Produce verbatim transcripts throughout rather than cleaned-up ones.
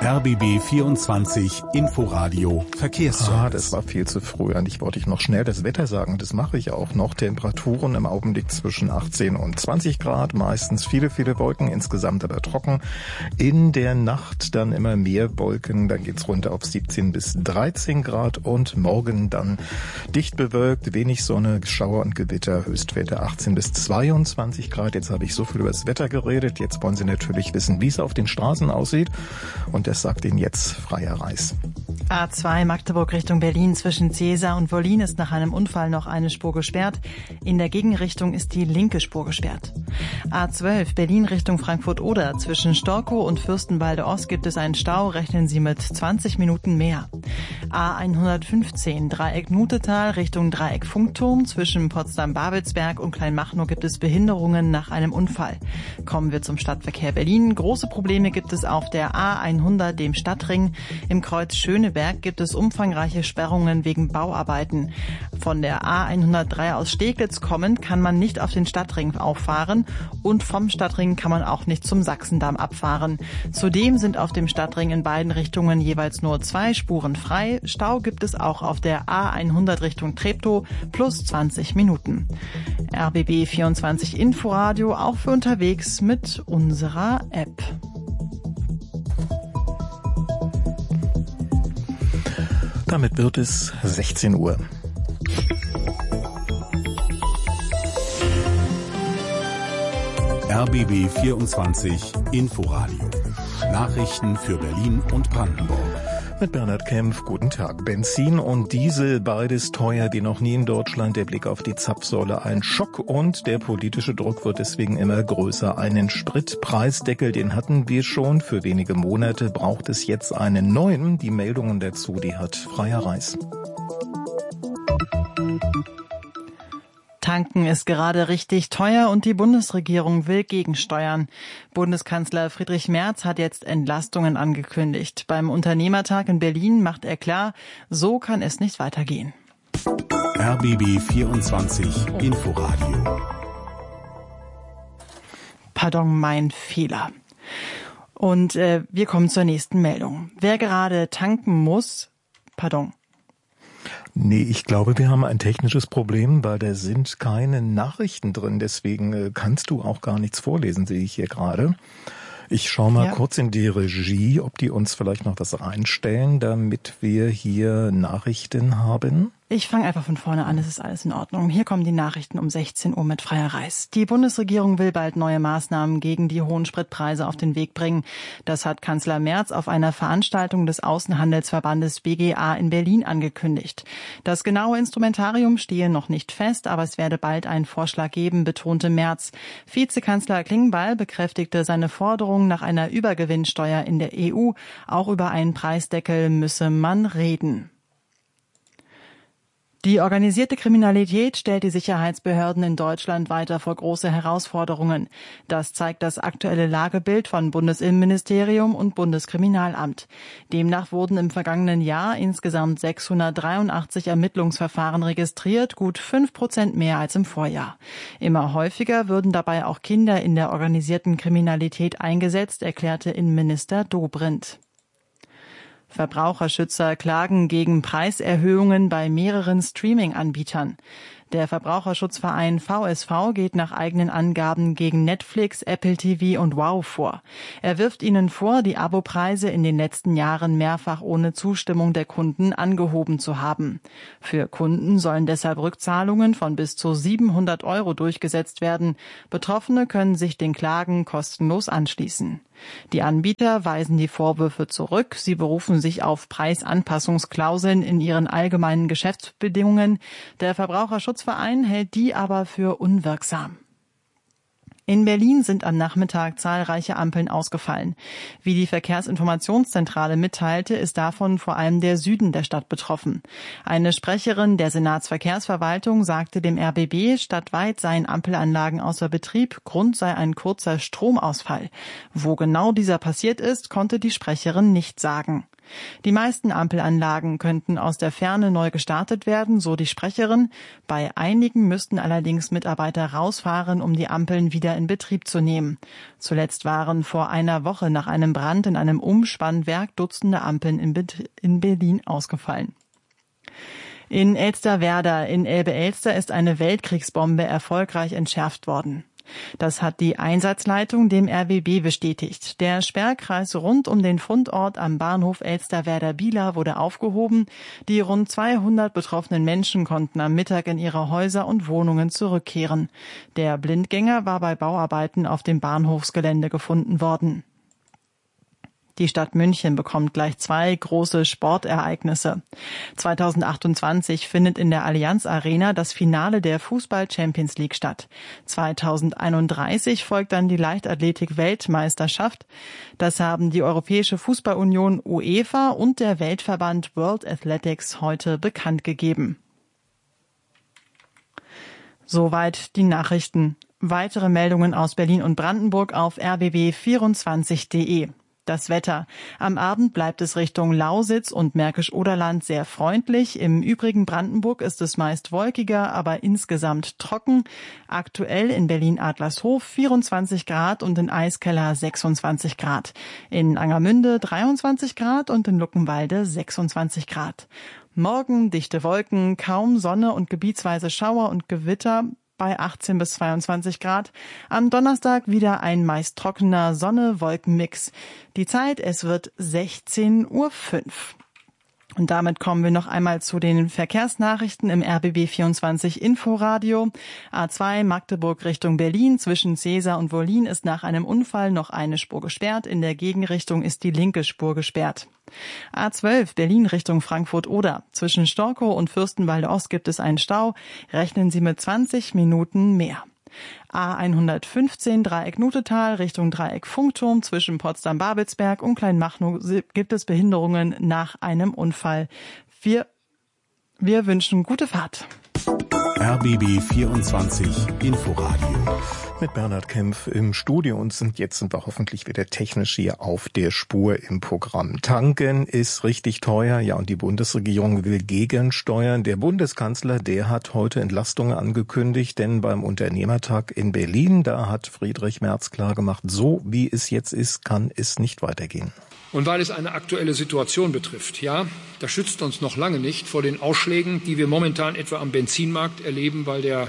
R B B vierundzwanzig Inforadio Verkehrsservice. Ah, das war viel zu früh. Eigentlich wollte ich noch schnell das Wetter sagen. Das mache ich auch noch. Temperaturen im Augenblick zwischen achtzehn und zwanzig Grad. Meistens viele, viele Wolken. Insgesamt aber trocken. In der Nacht dann immer mehr Wolken. Dann geht's runter auf siebzehn bis dreizehn Grad. Und morgen dann dicht bewölkt. Wenig Sonne, Schauer und Gewitter. Höchstwerte achtzehn bis zweiundzwanzig Grad. Jetzt habe ich so viel über das Wetter geredet. Jetzt wollen Sie natürlich wissen, wie es auf den Straßen aussieht. Und das sagt Ihnen jetzt Freier Reis. A zwei Magdeburg Richtung Berlin zwischen Cäsar und Wollin ist nach einem Unfall noch eine Spur gesperrt. In der Gegenrichtung ist die linke Spur gesperrt. A zwölf Berlin Richtung Frankfurt-Oder zwischen Storkow und Fürstenwalde Ost gibt es einen Stau. Rechnen Sie mit zwanzig Minuten mehr. A hundertfünfzehn Dreieck Nutetal Richtung Dreieck Funkturm zwischen Potsdam-Babelsberg und Kleinmachnow gibt es Behinderungen nach einem Unfall. Kommen wir zum Stadtverkehr Berlin. Große Probleme gibt es auf der A hundert, dem Stadtring. Im Kreuz Schöneberg gibt es umfangreiche Sperrungen wegen Bauarbeiten. Von der A hundertdrei aus Steglitz kommend kann man nicht auf den Stadtring auffahren und vom Stadtring kann man auch nicht zum Sachsendamm abfahren. Zudem sind auf dem Stadtring in beiden Richtungen jeweils nur zwei Spuren frei. Stau gibt es auch auf der A hundert Richtung Treptow plus zwanzig Minuten. R B B vierundzwanzig Inforadio auch für unterwegs mit unserer App. Damit wird es sechzehn Uhr. R B B vierundzwanzig Inforadio. Nachrichten für Berlin und Brandenburg. Mit Bernhard Kempf, guten Tag. Benzin und Diesel, beides teuer wie noch nie in Deutschland. Der Blick auf die Zapfsäule ein Schock und der politische Druck wird deswegen immer größer. Einen Spritpreisdeckel, den hatten wir schon. Für wenige Monate braucht es jetzt einen neuen. Die Meldungen dazu, die hat Freier Reis. Tanken ist gerade richtig teuer und die Bundesregierung will gegensteuern. Bundeskanzler Friedrich Merz hat jetzt Entlastungen angekündigt. Beim Unternehmertag in Berlin macht er klar, so kann es nicht weitergehen. R B B vierundzwanzig Inforadio. Pardon, mein Fehler. Und äh, wir kommen zur nächsten Meldung. Wer gerade tanken muss, pardon. Nee, ich glaube, wir haben ein technisches Problem, weil da sind keine Nachrichten drin. Deswegen äh, kannst du auch gar nichts vorlesen, sehe ich hier gerade. Ich schaue mal ja. kurz in die Regie, ob die uns vielleicht noch was reinstellen, damit wir hier Nachrichten haben. Ich fange einfach von vorne an, es ist alles in Ordnung. Hier kommen die Nachrichten um sechzehn Uhr mit Freier Reis. Die Bundesregierung will bald neue Maßnahmen gegen die hohen Spritpreise auf den Weg bringen. Das hat Kanzler Merz auf einer Veranstaltung des Außenhandelsverbandes B G A in Berlin angekündigt. Das genaue Instrumentarium stehe noch nicht fest, aber es werde bald einen Vorschlag geben, betonte Merz. Vizekanzler Klingbeil bekräftigte seine Forderung nach einer Übergewinnsteuer in der E U. Auch über einen Preisdeckel müsse man reden. Die organisierte Kriminalität stellt die Sicherheitsbehörden in Deutschland weiter vor große Herausforderungen. Das zeigt das aktuelle Lagebild von Bundesinnenministerium und Bundeskriminalamt. Demnach wurden im vergangenen Jahr insgesamt sechshundertdreiundachtzig Ermittlungsverfahren registriert, gut fünf Prozent mehr als im Vorjahr. Immer häufiger würden dabei auch Kinder in der organisierten Kriminalität eingesetzt, erklärte Innenminister Dobrindt. Verbraucherschützer klagen gegen Preiserhöhungen bei mehreren Streaming-Anbietern. Der Verbraucherschutzverein V S V geht nach eigenen Angaben gegen Netflix, Apple T V und Wow vor. Er wirft ihnen vor, die Abopreise in den letzten Jahren mehrfach ohne Zustimmung der Kunden angehoben zu haben. Für Kunden sollen deshalb Rückzahlungen von bis zu siebenhundert Euro durchgesetzt werden. Betroffene können sich den Klagen kostenlos anschließen. Die Anbieter weisen die Vorwürfe zurück. Sie berufen sich auf Preisanpassungsklauseln in ihren allgemeinen Geschäftsbedingungen. Der Verbraucherschutzverein hält die aber für unwirksam. In Berlin sind am Nachmittag zahlreiche Ampeln ausgefallen. Wie die Verkehrsinformationszentrale mitteilte, ist davon vor allem der Süden der Stadt betroffen. Eine Sprecherin der Senatsverkehrsverwaltung sagte dem R B B, stadtweit seien Ampelanlagen außer Betrieb, Grund sei ein kurzer Stromausfall. Wo genau dieser passiert ist, konnte die Sprecherin nicht sagen. Die meisten Ampelanlagen könnten aus der Ferne neu gestartet werden, so die Sprecherin. Bei einigen müssten allerdings Mitarbeiter rausfahren, um die Ampeln wieder in Betrieb zu nehmen. Zuletzt waren vor einer Woche nach einem Brand in einem Umspannwerk Dutzende Ampeln in, Be- in Berlin ausgefallen. In Elsterwerda in Elbe-Elster ist eine Weltkriegsbombe erfolgreich entschärft worden. Das hat die Einsatzleitung dem R B B bestätigt. Der Sperrkreis rund um den Fundort am Bahnhof Elsterwerda-Bieler wurde aufgehoben. Die rund zweihundert betroffenen Menschen konnten am Mittag in ihre Häuser und Wohnungen zurückkehren. Der Blindgänger war bei Bauarbeiten auf dem Bahnhofsgelände gefunden worden. Die Stadt München bekommt gleich zwei große Sportereignisse. zweitausendachtundzwanzig findet in der Allianz Arena das Finale der Fußball-Champions League statt. zweitausendeinunddreißig folgt dann die Leichtathletik-Weltmeisterschaft. Das haben die Europäische Fußballunion UEFA und der Weltverband World Athletics heute bekannt gegeben. Soweit die Nachrichten. Weitere Meldungen aus Berlin und Brandenburg auf r b b vierundzwanzig punkt de. Das Wetter. Am Abend bleibt es Richtung Lausitz und Märkisch-Oderland sehr freundlich. Im übrigen Brandenburg ist es meist wolkiger, aber insgesamt trocken. Aktuell in Berlin-Adlershof vierundzwanzig Grad und in Eiskeller sechsundzwanzig Grad. In Angermünde dreiundzwanzig Grad und in Luckenwalde sechsundzwanzig Grad. Morgen dichte Wolken, kaum Sonne und gebietsweise Schauer und Gewitter bei achtzehn bis zweiundzwanzig Grad. Am Donnerstag wieder ein meist trockener Sonne-Wolken-Mix. Die Zeit, es wird sechzehn Uhr fünf. Und damit kommen wir noch einmal zu den Verkehrsnachrichten im R B B vierundzwanzig Inforadio. A zwei Magdeburg Richtung Berlin. Zwischen Cäsar und Wollin ist nach einem Unfall noch eine Spur gesperrt. In der Gegenrichtung ist die linke Spur gesperrt. A zwölf Berlin Richtung Frankfurt-Oder. Zwischen Storkow und Fürstenwalde Ost gibt es einen Stau. Rechnen Sie mit zwanzig Minuten mehr. A hundertfünfzehn Dreieck Nutetal Richtung Dreieck Funkturm. Zwischen Potsdam-Babelsberg und Kleinmachnow gibt es Behinderungen nach einem Unfall. Wir, wir wünschen gute Fahrt. R B B vierundzwanzig Inforadio. Mit Bernhard Kempf im Studio und sind jetzt sind wir hoffentlich wieder technisch hier auf der Spur im Programm. Tanken ist richtig teuer, ja, und die Bundesregierung will gegensteuern. Der Bundeskanzler, der hat heute Entlastungen angekündigt, denn beim Unternehmertag in Berlin, da hat Friedrich Merz klargemacht, so wie es jetzt ist, kann es nicht weitergehen. Und weil es eine aktuelle Situation betrifft, ja, das schützt uns noch lange nicht vor den Ausschlägen, die wir momentan etwa am Benzinmarkt erleben, weil der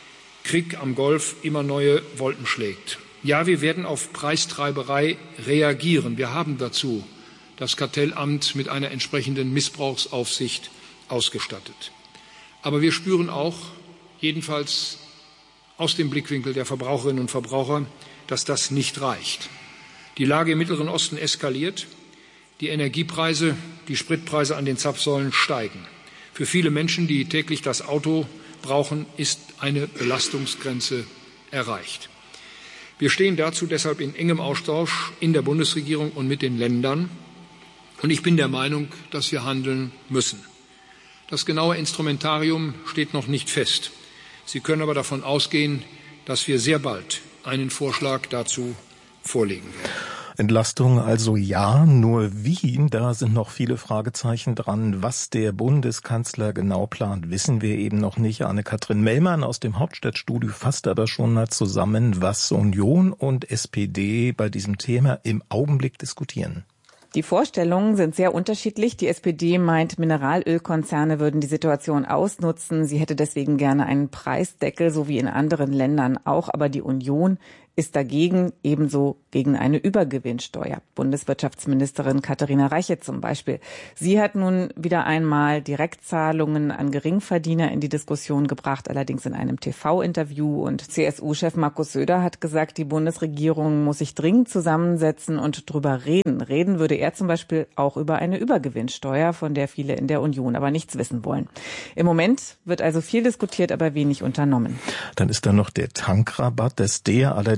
Krieg am Golf immer neue Wolken schlägt. Ja, wir werden auf Preistreiberei reagieren. Wir haben dazu das Kartellamt mit einer entsprechenden Missbrauchsaufsicht ausgestattet. Aber wir spüren auch, jedenfalls aus dem Blickwinkel der Verbraucherinnen und Verbraucher, dass das nicht reicht. Die Lage im Mittleren Osten eskaliert. Die Energiepreise, die Spritpreise an den Zapfsäulen steigen. Für viele Menschen, die täglich das Auto brauchen, ist eine Belastungsgrenze erreicht. Wir stehen dazu deshalb in engem Austausch in der Bundesregierung und mit den Ländern. Und ich bin der Meinung, dass wir handeln müssen. Das genaue Instrumentarium steht noch nicht fest. Sie können aber davon ausgehen, dass wir sehr bald einen Vorschlag dazu vorlegen werden. Entlastung also ja, nur wie, da sind noch viele Fragezeichen dran. Was der Bundeskanzler genau plant, wissen wir eben noch nicht. Anne-Kathrin Mellmann aus dem Hauptstadtstudio fasst aber schon mal zusammen, was Union und S P D bei diesem Thema im Augenblick diskutieren. Die Vorstellungen sind sehr unterschiedlich. Die S P D meint, Mineralölkonzerne würden die Situation ausnutzen. Sie hätte deswegen gerne einen Preisdeckel, so wie in anderen Ländern auch. Aber die Union ist dagegen, ebenso gegen eine Übergewinnsteuer. Bundeswirtschaftsministerin Katharina Reiche zum Beispiel. Sie hat nun wieder einmal Direktzahlungen an Geringverdiener in die Diskussion gebracht, allerdings in einem T V-Interview. Und C S U-Chef Markus Söder hat gesagt, die Bundesregierung muss sich dringend zusammensetzen und drüber reden. Reden würde er zum Beispiel auch über eine Übergewinnsteuer, von der viele in der Union aber nichts wissen wollen. Im Moment wird also viel diskutiert, aber wenig unternommen. Dann ist da noch der Tankrabatt, dass der allerdings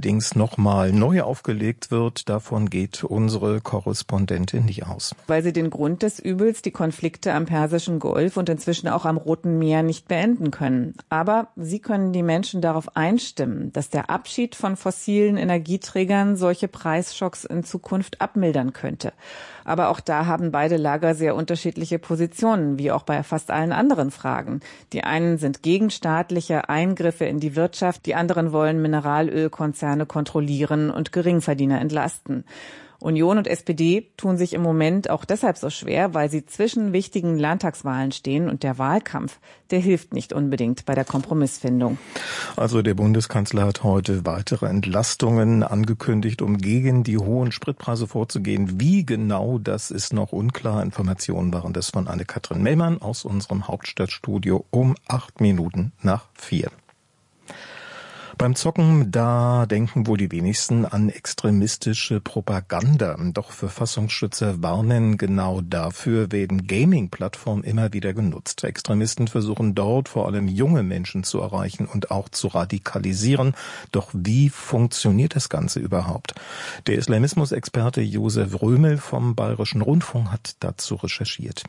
allerdings nochmal neu aufgelegt wird. Davon geht unsere Korrespondentin nicht aus. Weil sie den Grund des Übels, die Konflikte am Persischen Golf und inzwischen auch am Roten Meer, nicht beenden können. Aber sie können die Menschen darauf einstimmen, dass der Abschied von fossilen Energieträgern solche Preisschocks in Zukunft abmildern könnte. Aber auch da haben beide Lager sehr unterschiedliche Positionen, wie auch bei fast allen anderen Fragen. Die einen sind gegen staatliche Eingriffe in die Wirtschaft, die anderen wollen Mineralölkonzerne kontrollieren und Geringverdiener entlasten. Union und S P D tun sich im Moment auch deshalb so schwer, weil sie zwischen wichtigen Landtagswahlen stehen und der Wahlkampf, der hilft nicht unbedingt bei der Kompromissfindung. Also der Bundeskanzler hat heute weitere Entlastungen angekündigt, um gegen die hohen Spritpreise vorzugehen. Wie genau, das ist noch unklar. Informationen waren das von Anne-Kathrin Mellmann aus unserem Hauptstadtstudio um acht Minuten nach vier. Beim Zocken, da denken wohl die wenigsten an extremistische Propaganda. Doch Verfassungsschützer warnen, genau dafür werden Gaming-Plattformen immer wieder genutzt. Extremisten versuchen dort vor allem junge Menschen zu erreichen und auch zu radikalisieren. Doch wie funktioniert das Ganze überhaupt? Der Islamismus-Experte Josef Römel vom Bayerischen Rundfunk hat dazu recherchiert.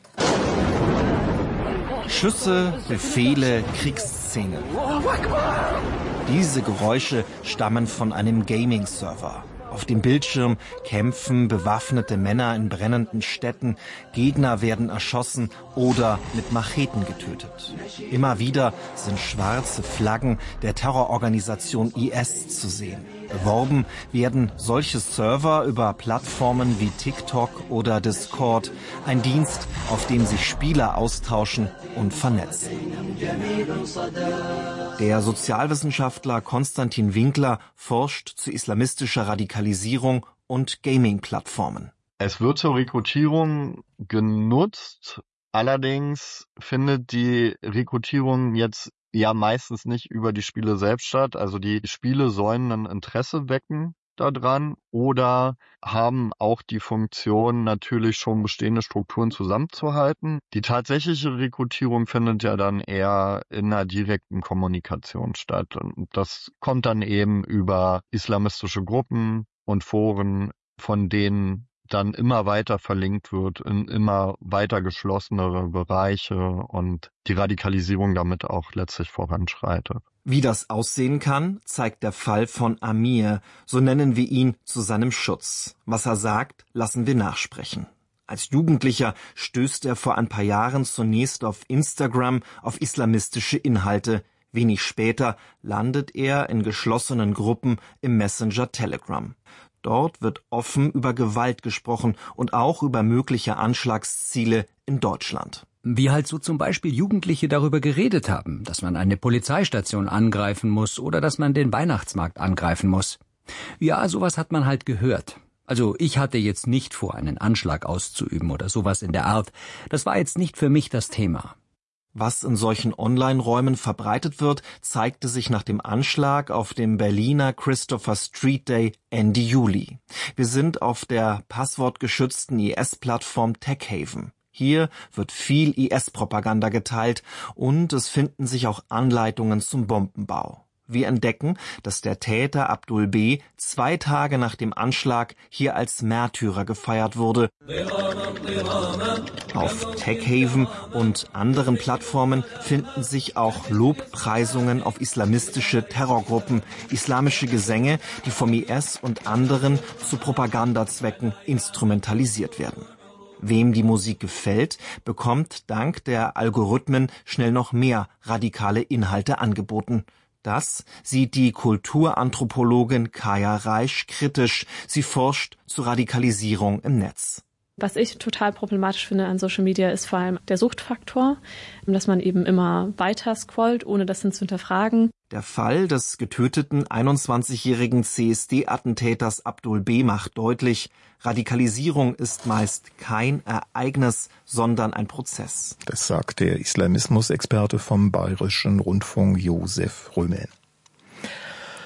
Schüsse, Befehle, Kriegsszenen. Diese Geräusche stammen von einem Gaming-Server. Auf dem Bildschirm kämpfen bewaffnete Männer in brennenden Städten, Gegner werden erschossen oder mit Macheten getötet. Immer wieder sind schwarze Flaggen der Terrororganisation I S zu sehen. Beworben werden solche Server über Plattformen wie TikTok oder Discord, ein Dienst, auf dem sich Spieler austauschen und vernetzen. Der Sozialwissenschaftler Konstantin Winkler forscht zu islamistischer Radikalisierung und Gaming-Plattformen. Es wird zur Rekrutierung genutzt, allerdings findet die Rekrutierung jetzt ja meistens nicht über die Spiele selbst statt. Also die Spiele sollen ein Interesse wecken daran oder haben auch die Funktion, natürlich schon bestehende Strukturen zusammenzuhalten. Die tatsächliche Rekrutierung findet ja dann eher in einer direkten Kommunikation statt. Und das kommt dann eben über islamistische Gruppen und Foren, von denen dann immer weiter verlinkt wird in immer weiter geschlossenere Bereiche und die Radikalisierung damit auch letztlich voranschreitet. Wie das aussehen kann, zeigt der Fall von Amir, so nennen wir ihn zu seinem Schutz. Was er sagt, lassen wir nachsprechen. Als Jugendlicher stößt er vor ein paar Jahren zunächst auf Instagram auf islamistische Inhalte. Wenig später landet er in geschlossenen Gruppen im Messenger Telegram. Dort wird offen über Gewalt gesprochen und auch über mögliche Anschlagsziele in Deutschland. Wie halt so zum Beispiel Jugendliche darüber geredet haben, dass man eine Polizeistation angreifen muss oder dass man den Weihnachtsmarkt angreifen muss. Ja, sowas hat man halt gehört. Also ich hatte jetzt nicht vor, einen Anschlag auszuüben oder sowas in der Art. Das war jetzt nicht für mich das Thema. Was in solchen Online-Räumen verbreitet wird, zeigte sich nach dem Anschlag auf dem Berliner Christopher Street Day Ende Juli. Wir sind auf der passwortgeschützten I S-Plattform TechHaven. Hier wird viel I S-Propaganda geteilt und es finden sich auch Anleitungen zum Bombenbau. Wir entdecken, dass der Täter Abdul B. zwei Tage nach dem Anschlag hier als Märtyrer gefeiert wurde. Auf TechHaven und anderen Plattformen finden sich auch Lobpreisungen auf islamistische Terrorgruppen, islamische Gesänge, die vom I S und anderen zu Propagandazwecken instrumentalisiert werden. Wem die Musik gefällt, bekommt dank der Algorithmen schnell noch mehr radikale Inhalte angeboten. Das sieht die Kulturanthropologin Kaya Reisch kritisch. Sie forscht zur Radikalisierung im Netz. Was ich total problematisch finde an Social Media ist vor allem der Suchtfaktor, dass man eben immer weiter scrollt, ohne das dann zu hinterfragen. Der Fall des getöteten einundzwanzigjährigen C S D-Attentäters Abdul B. macht deutlich, Radikalisierung ist meist kein Ereignis, sondern ein Prozess. Das sagt der Islamismus-Experte vom Bayerischen Rundfunk Josef Römel.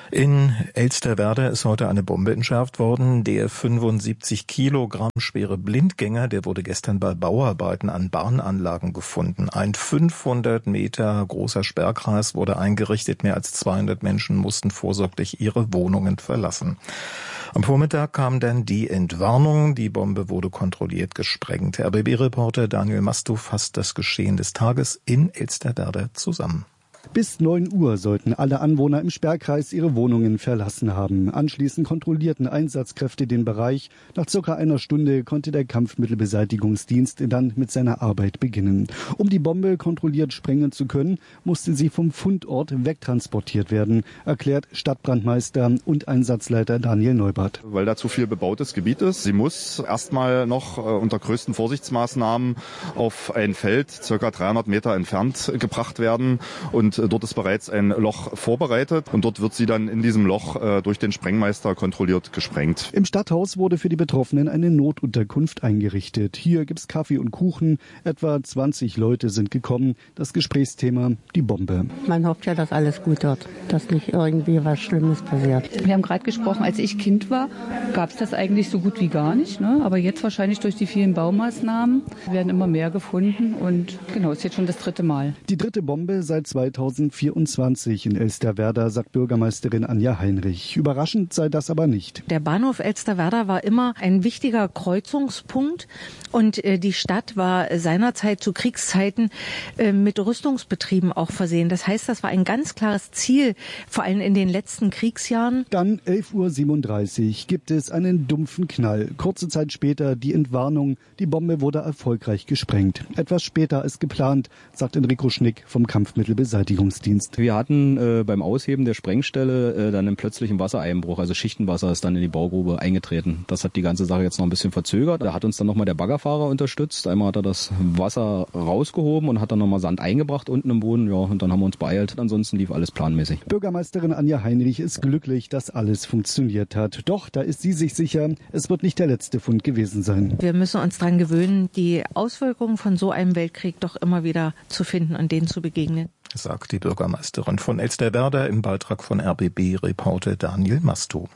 In Elsterwerda ist heute eine Bombe entschärft worden. Der fünfundsiebzig Kilogramm schwere Blindgänger, der wurde gestern bei Bauarbeiten an Bahnanlagen gefunden. Ein fünfhundert Meter großer Sperrkreis wurde eingerichtet. Mehr als zweihundert Menschen mussten vorsorglich ihre Wohnungen verlassen. Am Vormittag kam dann die Entwarnung. Die Bombe wurde kontrolliert gesprengt. R B B-Reporter Daniel Mastow fasst das Geschehen des Tages in Elsterwerda zusammen. Bis neun Uhr sollten alle Anwohner im Sperrkreis ihre Wohnungen verlassen haben. Anschließend kontrollierten Einsatzkräfte den Bereich. Nach circa einer Stunde konnte der Kampfmittelbeseitigungsdienst dann mit seiner Arbeit beginnen. Um die Bombe kontrolliert sprengen zu können, musste sie vom Fundort wegtransportiert werden, erklärt Stadtbrandmeister und Einsatzleiter Daniel Neubert. Weil da zu viel bebautes Gebiet ist. Sie muss erstmal noch unter größten Vorsichtsmaßnahmen auf ein Feld circa dreihundert Meter entfernt gebracht werden. Und dort ist bereits ein Loch vorbereitet und dort wird sie dann in diesem Loch äh, durch den Sprengmeister kontrolliert gesprengt. Im Stadthaus wurde für die Betroffenen eine Notunterkunft eingerichtet. Hier gibt's Kaffee und Kuchen. Etwa zwanzig Leute sind gekommen. Das Gesprächsthema, die Bombe. Man hofft ja, dass alles gut wird, dass nicht irgendwie was Schlimmes passiert. Wir haben gerade gesprochen, als ich Kind war, gab es das eigentlich so gut wie gar nicht. Ne? Aber jetzt wahrscheinlich durch die vielen Baumaßnahmen werden immer mehr gefunden. Und genau, ist jetzt schon das dritte Mal. Die dritte Bombe seit zweitausendvierundzwanzig in Elsterwerda, sagt Bürgermeisterin Anja Heinrich. Überraschend sei das aber nicht. Der Bahnhof Elsterwerda war immer ein wichtiger Kreuzungspunkt und äh, die Stadt war seinerzeit zu Kriegszeiten äh, mit Rüstungsbetrieben auch versehen. Das heißt, das war ein ganz klares Ziel, vor allem in den letzten Kriegsjahren. Dann elf Uhr siebenunddreißig gibt es einen dumpfen Knall. Kurze Zeit später die Entwarnung. Die Bombe wurde erfolgreich gesprengt. Etwas später als geplant, sagt Enrico Schnick vom Kampfmittelbeseitigungsdienst. Wir hatten äh, beim Ausheben der Sprengstelle äh, dann einen plötzlichen Wassereinbruch, also Schichtenwasser ist dann in die Baugrube eingetreten. Das hat die ganze Sache jetzt noch ein bisschen verzögert. Da hat uns dann nochmal der Baggerfahrer unterstützt. Einmal hat er das Wasser rausgehoben und hat dann nochmal Sand eingebracht unten im Boden. Ja, und dann haben wir uns beeilt. Ansonsten lief alles planmäßig. Bürgermeisterin Anja Heinrich ist glücklich, dass alles funktioniert hat. Doch, da ist sie sich sicher, es wird nicht der letzte Fund gewesen sein. Wir müssen uns daran gewöhnen, die Auswirkungen von so einem Weltkrieg doch immer wieder zu finden und denen zu begegnen. Sagt die Bürgermeisterin von Elsterwerda im Beitrag von R B B-Reporter Daniel Mastow.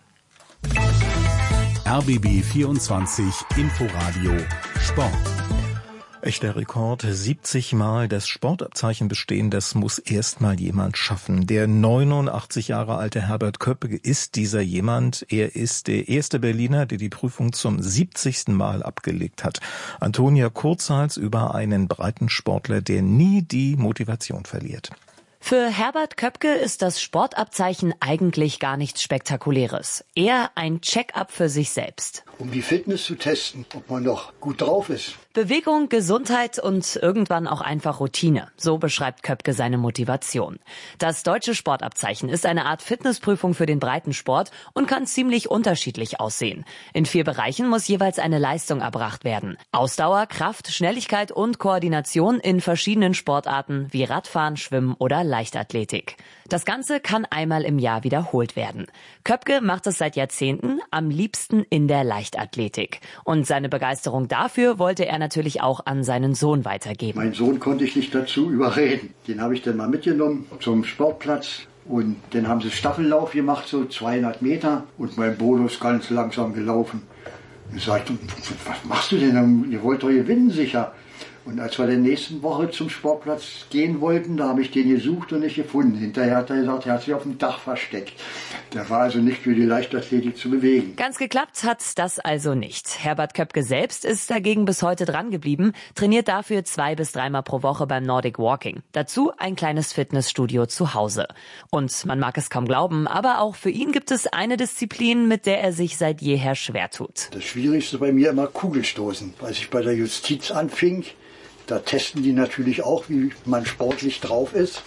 R B B vierundzwanzig Inforadio Sport. Echter Rekord, siebzig Mal das Sportabzeichen bestehen, das muss erst mal jemand schaffen. Der neunundachtzig Jahre alte Herbert Köppke ist dieser jemand. Er ist der erste Berliner, der die Prüfung zum siebzigsten Mal abgelegt hat. Antonia Kurzhals über einen Breitensportler, der nie die Motivation verliert. Für Herbert Köppke ist das Sportabzeichen eigentlich gar nichts Spektakuläres. Eher ein Check-up für sich selbst. Um die Fitness zu testen, ob man noch gut drauf ist. Bewegung, Gesundheit und irgendwann auch einfach Routine. So beschreibt Köppke seine Motivation. Das deutsche Sportabzeichen ist eine Art Fitnessprüfung für den Breitensport und kann ziemlich unterschiedlich aussehen. In vier Bereichen muss jeweils eine Leistung erbracht werden. Ausdauer, Kraft, Schnelligkeit und Koordination in verschiedenen Sportarten wie Radfahren, Schwimmen oder Leichtathletik. Das Ganze kann einmal im Jahr wiederholt werden. Köppke macht es seit Jahrzehnten, am liebsten in der Leichtathletik. Und seine Begeisterung dafür wollte er natürlich auch an seinen Sohn weitergeben. Mein Sohn konnte ich nicht dazu überreden. Den habe ich dann mal mitgenommen zum Sportplatz. Und dann haben sie Staffellauf gemacht, so zweihundert Meter. Und mein Bodo ist ganz langsam gelaufen. Und ich sagte, was machst du denn? Ihr wollt doch gewinnen sicher. Und als wir in der nächsten Woche zum Sportplatz gehen wollten, da habe ich den gesucht und nicht gefunden. Hinterher hat er gesagt, er hat sich auf dem Dach versteckt. Der war also nicht für die Leichtathletik zu bewegen. Ganz geklappt hat das also nicht. Herbert Köppke selbst ist dagegen bis heute dran geblieben, trainiert dafür zwei bis dreimal pro Woche beim Nordic Walking. Dazu ein kleines Fitnessstudio zu Hause. Und man mag es kaum glauben, aber auch für ihn gibt es eine Disziplin, mit der er sich seit jeher schwer tut. Das Schwierigste bei mir immer Kugelstoßen. Als ich bei der Justiz anfing, da testen die natürlich auch, wie man sportlich drauf ist.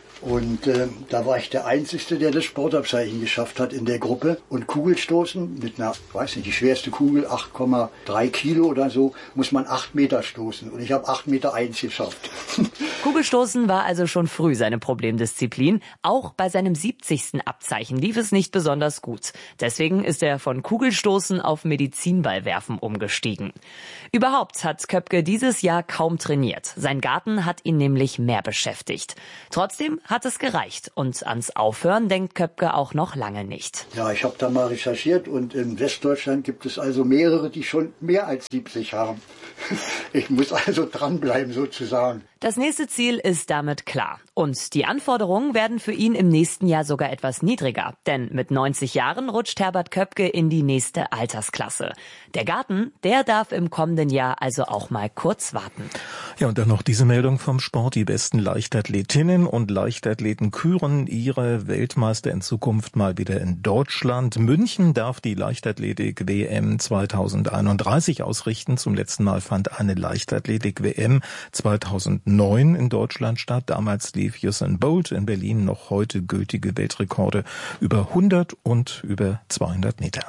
Und äh, da war ich der Einzige, der das Sportabzeichen geschafft hat in der Gruppe. Und Kugelstoßen mit einer, weiß nicht, die schwerste Kugel, acht Komma drei Kilo oder so, muss man acht Meter stoßen. Und ich habe acht Meter eins geschafft. Kugelstoßen war also schon früh seine Problemdisziplin. Auch bei seinem siebzigsten Abzeichen lief es nicht besonders gut. Deswegen ist er von Kugelstoßen auf Medizinballwerfen umgestiegen. Überhaupt hat Köpke dieses Jahr kaum trainiert. Sein Garten hat ihn nämlich mehr beschäftigt. Trotzdem hat es gereicht. Und ans Aufhören denkt Köpke auch noch lange nicht. Ja, ich habe da mal recherchiert und in Westdeutschland gibt es also mehrere, die schon mehr als siebzig haben. Ich muss also dranbleiben sozusagen. Das nächste Ziel ist damit klar. Und die Anforderungen werden für ihn im nächsten Jahr sogar etwas niedriger. Denn mit neunzig Jahren rutscht Herbert Köpke in die nächste Altersklasse. Der Garten, der darf im kommenden Jahr also auch mal kurz warten. Ja, und dann noch diese Meldung vom Sport. Die besten Leichtathletinnen und Leichtathleten küren ihre Weltmeister in Zukunft mal wieder in Deutschland. München darf die Leichtathletik-W M zweitausendeinunddreißig ausrichten. Zum letzten Mal fand eine Leichtathletik-W M zweitausendneun in Deutschland statt. Damals lief Usain Bolt in Berlin noch heute gültige Weltrekorde über hundert und über zweihundert Meter.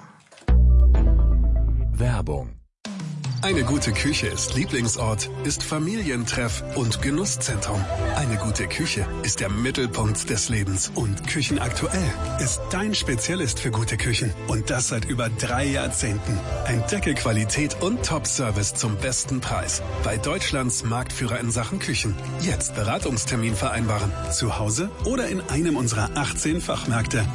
Werbung. Eine gute Küche ist Lieblingsort, ist Familientreff und Genusszentrum. Eine gute Küche ist der Mittelpunkt des Lebens und Küchenaktuell ist dein Spezialist für gute Küchen. Und das seit über drei Jahrzehnten. Entdecke Qualität und Top-Service zum besten Preis. Bei Deutschlands Marktführer in Sachen Küchen. Jetzt Beratungstermin vereinbaren. Zu Hause oder in einem unserer achtzehn Fachmärkte.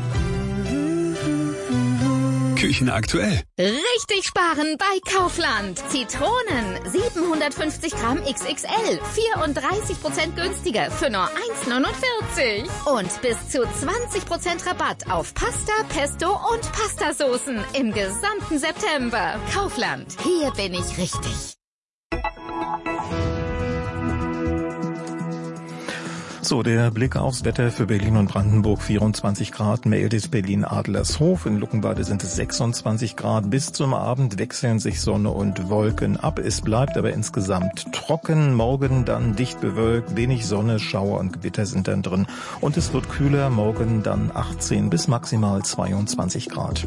Küchen aktuell. Richtig sparen bei Kaufland. Zitronen siebenhundertfünfzig Gramm X X L, vierunddreißig Prozent günstiger für nur eins neunundvierzig. Und bis zu zwanzig Prozent Rabatt auf Pasta, Pesto und Pastasoßen im gesamten September. Kaufland, hier bin ich richtig. So, der Blick aufs Wetter für Berlin und Brandenburg. vierundzwanzig Grad meldet Berlin-Adlershof. In Luckenwalde sind es sechsundzwanzig Grad. Bis zum Abend wechseln sich Sonne und Wolken ab. Es bleibt aber insgesamt trocken. Morgen dann dicht bewölkt, wenig Sonne, Schauer und Gewitter sind dann drin. Und es wird kühler. Morgen dann achtzehn bis maximal zweiundzwanzig Grad.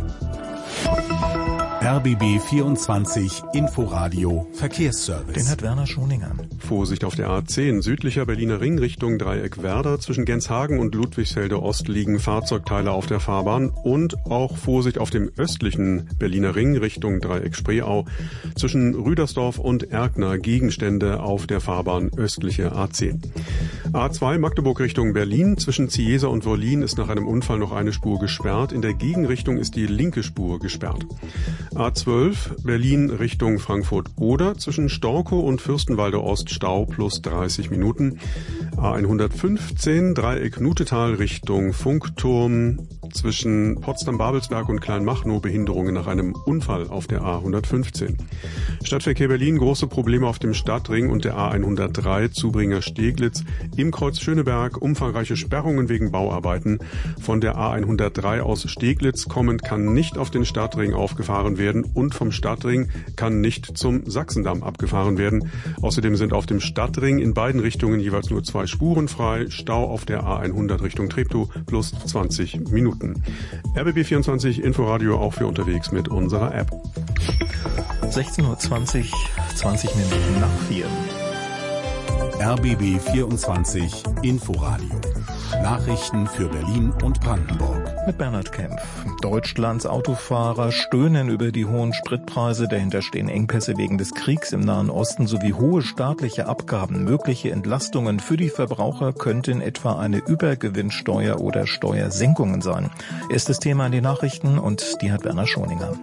R B B vierundzwanzig Inforadio Verkehrsservice. Den hat Werner Schoninger. Vorsicht auf der A zehn, südlicher Berliner Ring Richtung Dreieck-Werder. Zwischen Genshagen und Ludwigsfelde Ost liegen Fahrzeugteile auf der Fahrbahn. Und auch Vorsicht auf dem östlichen Berliner Ring Richtung Dreieck-Spreeau. Zwischen Rüdersdorf und Erkner Gegenstände auf der Fahrbahn östliche A zehn. A zwei Magdeburg Richtung Berlin. Zwischen Ziesa und Wollin ist nach einem Unfall noch eine Spur gesperrt. In der Gegenrichtung ist die linke Spur gesperrt. A zwölf Berlin Richtung Frankfurt-Oder. Zwischen Storkow und Fürstenwalde Ost Stau plus dreißig Minuten. A hundertfünfzehn Dreieck Nutetal Richtung Funkturm. Zwischen Potsdam-Babelsberg und Kleinmachnow Behinderungen nach einem Unfall auf der A hundertfünfzehn. Stadtverkehr Berlin große Probleme auf dem Stadtring und der A hundertdrei Zubringer Steglitz. Im Kreuz Schöneberg umfangreiche Sperrungen wegen Bauarbeiten. Von der A hundertdrei aus Steglitz kommend kann nicht auf den Stadtring aufgefahren werden und vom Stadtring kann nicht zum Sachsendamm abgefahren werden. Außerdem sind auf dem Stadtring in beiden Richtungen jeweils nur zwei Spuren frei. Stau auf der A hundert Richtung Treptow plus zwanzig Minuten. R B B vierundzwanzig Inforadio auch für unterwegs mit unserer App. sechzehn Uhr zwanzig, zwanzig Minuten nach vier. R B B vierundzwanzig Inforadio. Nachrichten für Berlin und Brandenburg. Mit Bernhard Kempf. Deutschlands Autofahrer stöhnen über die hohen Spritpreise. Dahinter stehen Engpässe wegen des Kriegs im Nahen Osten sowie hohe staatliche Abgaben. Mögliche Entlastungen für die Verbraucher könnten etwa eine Übergewinnsteuer oder Steuersenkungen sein. Erstes Thema in den Nachrichten und die hat Werner Schoninger.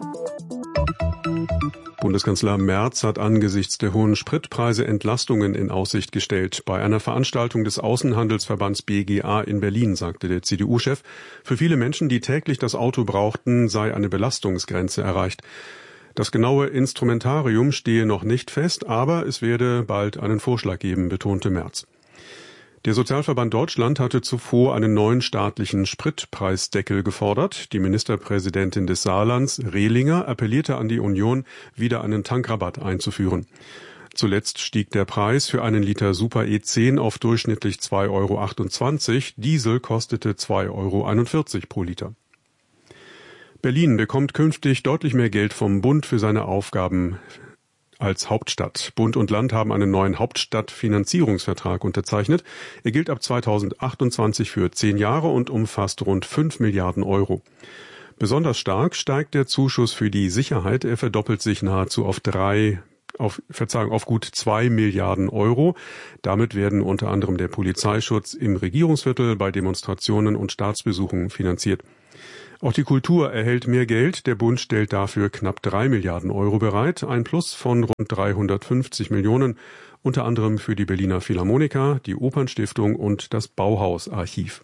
Bundeskanzler Merz hat angesichts der hohen Spritpreise Entlastungen in Aussicht gestellt. Bei einer Veranstaltung des Außenhandelsverbands B G A in Berlin sagte der C D U-Chef, für viele Menschen, die täglich das Auto brauchten, sei eine Belastungsgrenze erreicht. Das genaue Instrumentarium stehe noch nicht fest, aber es werde bald einen Vorschlag geben, betonte Merz. Der Sozialverband Deutschland hatte zuvor einen neuen staatlichen Spritpreisdeckel gefordert. Die Ministerpräsidentin des Saarlands, Rehlinger, appellierte an die Union, wieder einen Tankrabatt einzuführen. Zuletzt stieg der Preis für einen Liter Super E zehn auf durchschnittlich zwei Euro achtundzwanzig. Diesel kostete zwei Euro einundvierzig pro Liter. Berlin bekommt künftig deutlich mehr Geld vom Bund für seine Aufgaben. als Hauptstadt. Bund und Land haben einen neuen Hauptstadtfinanzierungsvertrag unterzeichnet. Er gilt ab zweitausendachtundzwanzig für zehn Jahre und umfasst rund fünf Milliarden Euro. Besonders stark steigt der Zuschuss für die Sicherheit. Er verdoppelt sich nahezu auf drei, auf, Verzeihung, auf gut zwei Milliarden Euro. Damit werden unter anderem der Polizeischutz im Regierungsviertel bei Demonstrationen und Staatsbesuchen finanziert. Auch die Kultur erhält mehr Geld. Der Bund stellt dafür knapp drei Milliarden Euro bereit, ein Plus von rund dreihundertfünfzig Millionen, unter anderem für die Berliner Philharmoniker, die Opernstiftung und das Bauhausarchiv.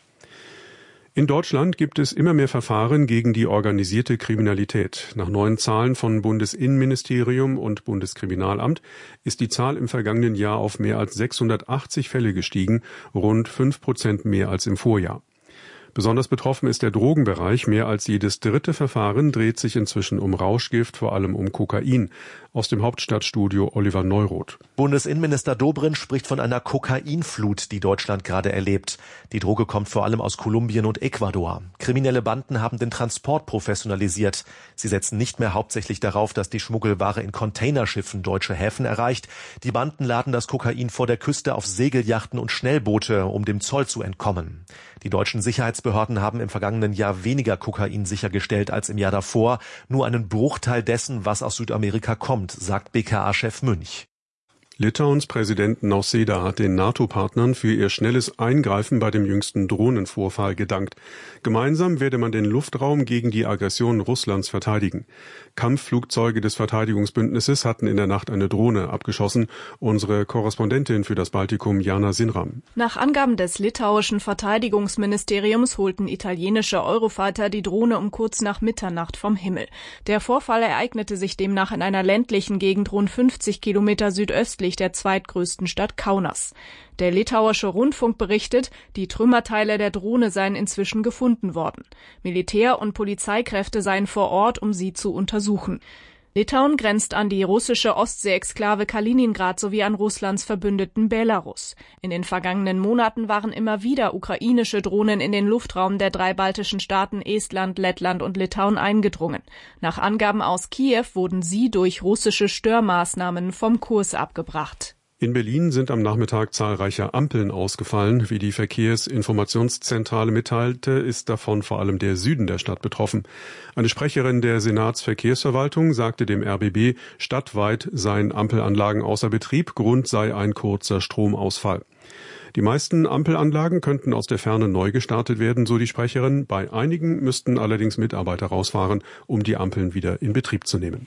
In Deutschland gibt es immer mehr Verfahren gegen die organisierte Kriminalität. Nach neuen Zahlen von Bundesinnenministerium und Bundeskriminalamt ist die Zahl im vergangenen Jahr auf mehr als sechshundertachtzig Fälle gestiegen, rund fünf Prozent mehr als im Vorjahr. Besonders betroffen ist der Drogenbereich. Mehr als jedes dritte Verfahren dreht sich inzwischen um Rauschgift, vor allem um Kokain. Aus dem Hauptstadtstudio Oliver Neuroth. Bundesinnenminister Dobrindt spricht von einer Kokainflut, die Deutschland gerade erlebt. Die Droge kommt vor allem aus Kolumbien und Ecuador. Kriminelle Banden haben den Transport professionalisiert. Sie setzen nicht mehr hauptsächlich darauf, dass die Schmuggelware in Containerschiffen deutsche Häfen erreicht. Die Banden laden das Kokain vor der Küste auf Segelyachten und Schnellboote, um dem Zoll zu entkommen. Die deutschen Sicherheitsbehörden haben im vergangenen Jahr weniger Kokain sichergestellt als im Jahr davor. Nur einen Bruchteil dessen, was aus Südamerika kommt, sagt B K A-Chef Münch. Litauens Präsident Nausėda hat den NATO-Partnern für ihr schnelles Eingreifen bei dem jüngsten Drohnenvorfall gedankt. Gemeinsam werde man den Luftraum gegen die Aggression Russlands verteidigen. Kampfflugzeuge des Verteidigungsbündnisses hatten in der Nacht eine Drohne abgeschossen. Unsere Korrespondentin für das Baltikum, Jana Sinram. Nach Angaben des litauischen Verteidigungsministeriums holten italienische Eurofighter die Drohne um kurz nach Mitternacht vom Himmel. Der Vorfall ereignete sich demnach in einer ländlichen Gegend rund fünfzig Kilometer südöstlich der zweitgrößten Stadt Kaunas. Der litauische Rundfunk berichtet, die Trümmerteile der Drohne seien inzwischen gefunden worden. Militär- und Polizeikräfte seien vor Ort, um sie zu untersuchen. Litauen grenzt an die russische Ostsee-Exklave Kaliningrad sowie an Russlands Verbündeten Belarus. In den vergangenen Monaten waren immer wieder ukrainische Drohnen in den Luftraum der drei baltischen Staaten Estland, Lettland und Litauen eingedrungen. Nach Angaben aus Kiew wurden sie durch russische Störmaßnahmen vom Kurs abgebracht. In Berlin sind am Nachmittag zahlreiche Ampeln ausgefallen. Wie die Verkehrsinformationszentrale mitteilte, ist davon vor allem der Süden der Stadt betroffen. Eine Sprecherin der Senatsverkehrsverwaltung sagte dem R B B, stadtweit seien Ampelanlagen außer Betrieb, Grund sei ein kurzer Stromausfall. Die meisten Ampelanlagen könnten aus der Ferne neu gestartet werden, so die Sprecherin. Bei einigen müssten allerdings Mitarbeiter rausfahren, um die Ampeln wieder in Betrieb zu nehmen.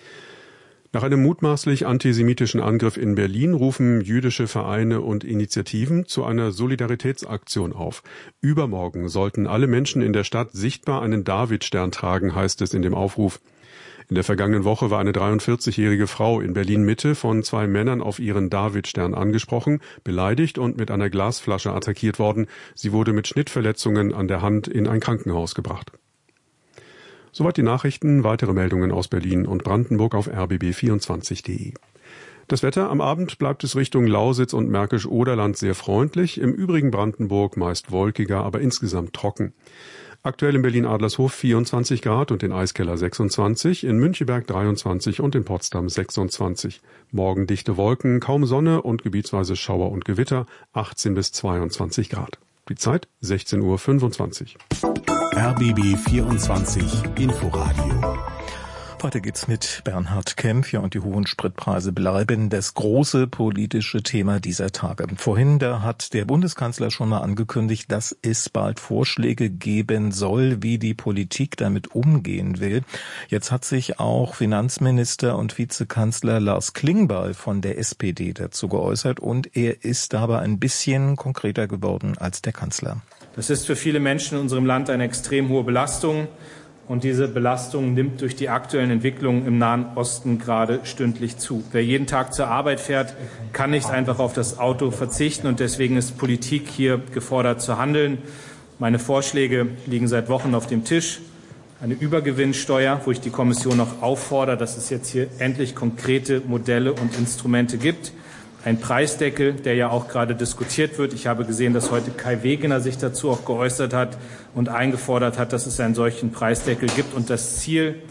Nach einem mutmaßlich antisemitischen Angriff in Berlin rufen jüdische Vereine und Initiativen zu einer Solidaritätsaktion auf. Übermorgen sollten alle Menschen in der Stadt sichtbar einen Davidstern tragen, heißt es in dem Aufruf. In der vergangenen Woche war eine dreiundvierzigjährige Frau in Berlin-Mitte von zwei Männern auf ihren Davidstern angesprochen, beleidigt und mit einer Glasflasche attackiert worden. Sie wurde mit Schnittverletzungen an der Hand in ein Krankenhaus gebracht. Soweit die Nachrichten, weitere Meldungen aus Berlin und Brandenburg auf r b b vierundzwanzig punkt d e. Das Wetter: Am Abend bleibt es Richtung Lausitz und Märkisch-Oderland sehr freundlich, im übrigen Brandenburg meist wolkiger, aber insgesamt trocken. Aktuell in Berlin-Adlershof vierundzwanzig Grad und in Eiskeller sechsundzwanzig, in Müncheberg dreiundzwanzig und in Potsdam sechsundzwanzig. Morgen dichte Wolken, kaum Sonne und gebietsweise Schauer und Gewitter, achtzehn bis zweiundzwanzig Grad. Die Zeit sechzehn Uhr fünfundzwanzig. R B B vierundzwanzig Inforadio. Weiter geht's mit Bernhard Kempf. Ja, und die hohen Spritpreise bleiben das große politische Thema dieser Tage. Vorhin, da hat der Bundeskanzler schon mal angekündigt, dass es bald Vorschläge geben soll, wie die Politik damit umgehen will. Jetzt hat sich auch Finanzminister und Vizekanzler Lars Klingbeil von der S P D dazu geäußert und er ist dabei ein bisschen konkreter geworden als der Kanzler. Das ist für viele Menschen in unserem Land eine extrem hohe Belastung. Und diese Belastung nimmt durch die aktuellen Entwicklungen im Nahen Osten gerade stündlich zu. Wer jeden Tag zur Arbeit fährt, kann nicht einfach auf das Auto verzichten. Und deswegen ist Politik hier gefordert zu handeln. Meine Vorschläge liegen seit Wochen auf dem Tisch. Eine Übergewinnsteuer, wo ich die Kommission noch auffordere, dass es jetzt hier endlich konkrete Modelle und Instrumente gibt. Ein Preisdeckel, der ja auch gerade diskutiert wird. Ich habe gesehen, dass heute Kai Wegener sich dazu auch geäußert hat und eingefordert hat, dass es einen solchen Preisdeckel gibt. Und das Ziel,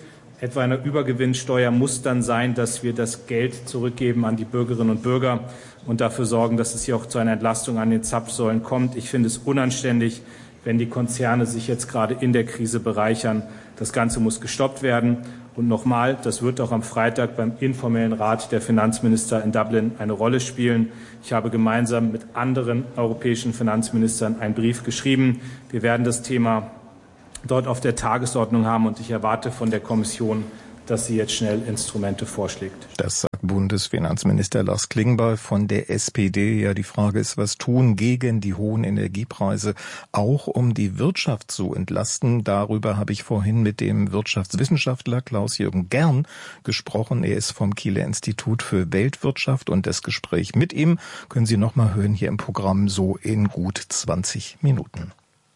etwa einer Übergewinnsteuer muss dann sein, dass wir das Geld zurückgeben an die Bürgerinnen und Bürger und dafür sorgen, dass es hier auch zu einer Entlastung an den Zapfsäulen kommt. Ich finde es unanständig, wenn die Konzerne sich jetzt gerade in der Krise bereichern. Das Ganze muss gestoppt werden. Und nochmal, das wird auch am Freitag beim informellen Rat der Finanzminister in Dublin eine Rolle spielen. Ich habe gemeinsam mit anderen europäischen Finanzministern einen Brief geschrieben. Wir werden das Thema dort auf der Tagesordnung haben und ich erwarte von der Kommission, dass sie jetzt schnell Instrumente vorschlägt. Das sagt Bundesfinanzminister Lars Klingbeil von der S P D. Ja, die Frage ist, was tun gegen die hohen Energiepreise, auch um die Wirtschaft zu entlasten. Darüber habe ich vorhin mit dem Wirtschaftswissenschaftler Klaus-Jürgen Gern gesprochen. Er ist vom Kieler Institut für Weltwirtschaft und das Gespräch mit ihm können Sie noch mal hören hier im Programm so in gut zwanzig Minuten.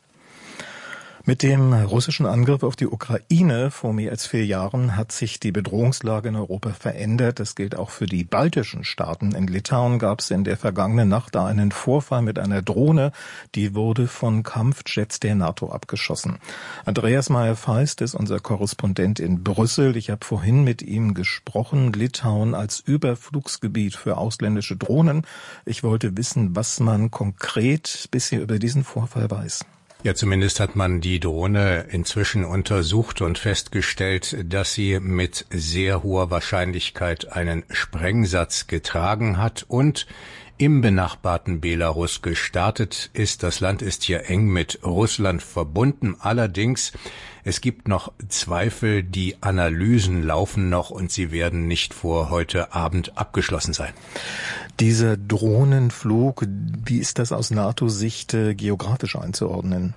Mit dem russischen Angriff auf die Ukraine vor mehr als vier Jahren hat sich die Bedrohungslage in Europa verändert. Das gilt auch für die baltischen Staaten. In Litauen gab es in der vergangenen Nacht da einen Vorfall mit einer Drohne. Die wurde von Kampfjets der NATO abgeschossen. Andreas Meyer-Feist ist unser Korrespondent in Brüssel. Ich habe vorhin mit ihm gesprochen. Litauen als Überflugsgebiet für ausländische Drohnen. Ich wollte wissen, was man konkret bisher über diesen Vorfall weiß. Ja, zumindest hat man die Drohne inzwischen untersucht und festgestellt, dass sie mit sehr hoher Wahrscheinlichkeit einen Sprengsatz getragen hat und im benachbarten Belarus gestartet ist. Das Land ist hier eng mit Russland verbunden. Allerdings, es gibt noch Zweifel, die Analysen laufen noch und sie werden nicht vor heute Abend abgeschlossen sein. Dieser Drohnenflug, wie ist das aus NATO-Sicht äh, geografisch einzuordnen?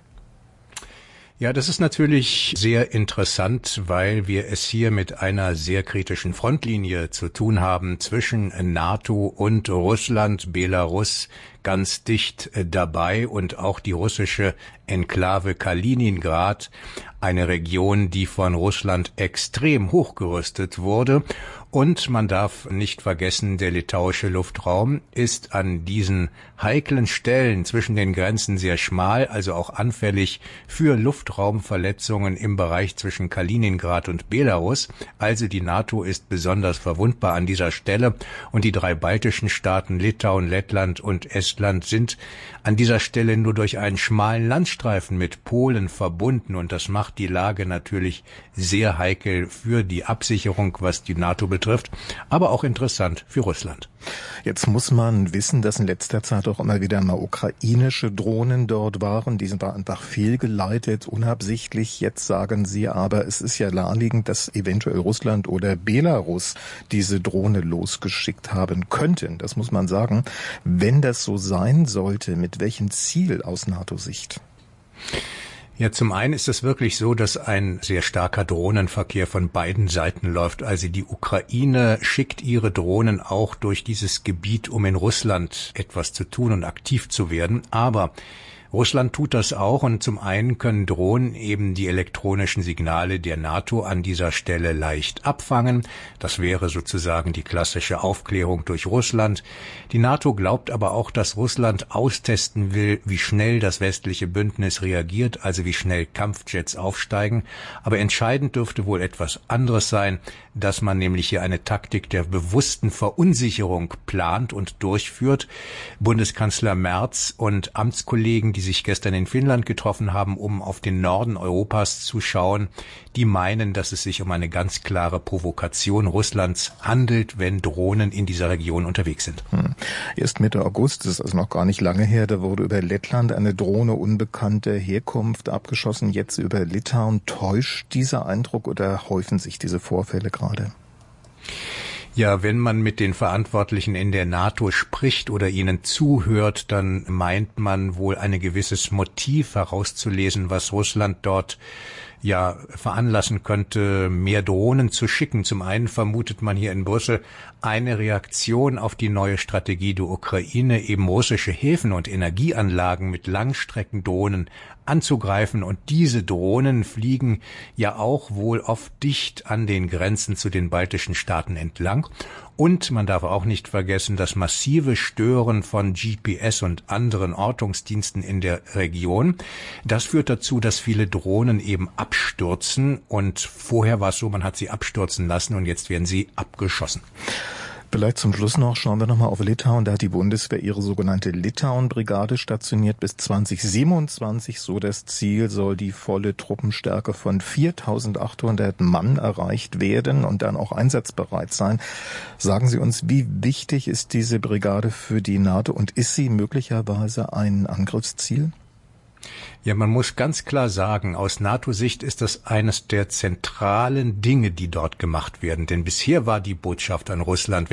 Ja, das ist natürlich sehr interessant, weil wir es hier mit einer sehr kritischen Frontlinie zu tun haben zwischen NATO und Russland, Belarus ganz dicht dabei und auch die russische Enklave Kaliningrad, eine Region, die von Russland extrem hochgerüstet wurde. Und man darf nicht vergessen, der litauische Luftraum ist an diesen heiklen Stellen zwischen den Grenzen sehr schmal, also auch anfällig für Luftraumverletzungen im Bereich zwischen Kaliningrad und Belarus. Also die NATO ist besonders verwundbar an dieser Stelle und die drei baltischen Staaten Litauen, Lettland und Estland sind an dieser Stelle nur durch einen schmalen Landstreifen mit Polen verbunden und das macht die Lage natürlich sehr heikel für die Absicherung, was die NATO betrifft, aber auch interessant für Russland. Jetzt muss man wissen, dass in letzter Zeit auch immer wieder mal ukrainische Drohnen dort waren. Die sind einfach fehlgeleitet, unabsichtlich. Jetzt sagen Sie aber, es ist ja naheliegend, dass eventuell Russland oder Belarus diese Drohne losgeschickt haben könnten. Das muss man sagen. Wenn das so sein sollte, mit welchem Ziel aus NATO-Sicht? Ja, zum einen ist es wirklich so, dass ein sehr starker Drohnenverkehr von beiden Seiten läuft. Also die Ukraine schickt ihre Drohnen auch durch dieses Gebiet, um in Russland etwas zu tun und aktiv zu werden. Aber Russland tut das auch und zum einen können Drohnen eben die elektronischen Signale der NATO an dieser Stelle leicht abfangen. Das wäre sozusagen die klassische Aufklärung durch Russland. Die NATO glaubt aber auch, dass Russland austesten will, wie schnell das westliche Bündnis reagiert, also wie schnell Kampfjets aufsteigen. Aber entscheidend dürfte wohl etwas anderes sein, dass man nämlich hier eine Taktik der bewussten Verunsicherung plant und durchführt. Bundeskanzler Merz und Amtskollegen, die sich gestern in Finnland getroffen haben, um auf den Norden Europas zu schauen, die meinen, dass es sich um eine ganz klare Provokation Russlands handelt, wenn Drohnen in dieser Region unterwegs sind. Hm. Erst Mitte August, das ist also noch gar nicht lange her, da wurde über Lettland eine Drohne unbekannter Herkunft abgeschossen, jetzt über Litauen. Täuscht dieser Eindruck oder häufen sich diese Vorfälle gerade? Ja, wenn man mit den Verantwortlichen in der NATO spricht oder ihnen zuhört, dann meint man wohl ein gewisses Motiv herauszulesen, was Russland dort ja veranlassen könnte, mehr Drohnen zu schicken. Zum einen vermutet man hier in Brüssel eine Reaktion auf die neue Strategie der Ukraine, eben russische Häfen und Energieanlagen mit Langstreckendrohnen anzugreifen. Und diese Drohnen fliegen ja auch wohl oft dicht an den Grenzen zu den baltischen Staaten entlang. Und man darf auch nicht vergessen, das massive Stören von G P S und anderen Ortungsdiensten in der Region. Das führt dazu, dass viele Drohnen eben abstürzen. Und vorher war es so, man hat sie abstürzen lassen und jetzt werden sie abgeschossen. Vielleicht zum Schluss noch, schauen wir nochmal auf Litauen. Da hat die Bundeswehr ihre sogenannte Litauen-Brigade stationiert. Bis zwanzig siebenundzwanzig, so das Ziel, soll die volle Truppenstärke von viertausendachthundert Mann erreicht werden und dann auch einsatzbereit sein. Sagen Sie uns, wie wichtig ist diese Brigade für die NATO und ist sie möglicherweise ein Angriffsziel? Ja, man muss ganz klar sagen, aus NATO-Sicht ist das eines der zentralen Dinge, die dort gemacht werden. Denn bisher war die Botschaft an Russland,